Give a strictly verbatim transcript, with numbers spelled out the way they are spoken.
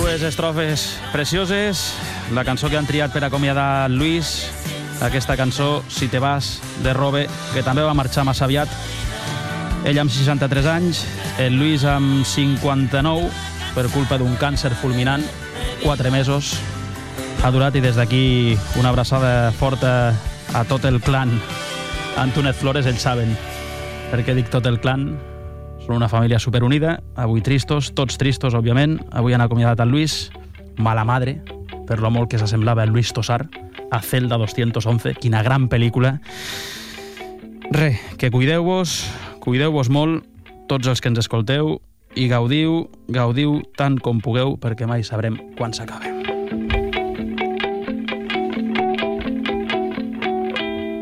Dues estrofes precioses, la cançó que han triat per acomiadar el Lluís, aquesta cançó, Si te vas, de Robe, que també va marxar massa aviat. Ell amb seixanta-tres anys, el Lluís amb cinquanta-nou, per culpa d'un càncer fulminant, quatre mesos ha durat, i des d'aquí una abraçada forta a tot el clan Antúnez Flores. Ells saben per què dic tot el clan. Són una família superunida, avui tristos, tots tristos, òbviament. Avui han acomiadat el Lluís, mala madre, per lo molt que s'assemblava el Lluís Tosar a Celda doscientos once, quina gran pel·lícula. Re, que cuideu-vos, cuideu-vos molt, tots els que ens escolteu, i gaudiu, gaudiu tant com pugueu, perquè mai sabrem quan s'acabe.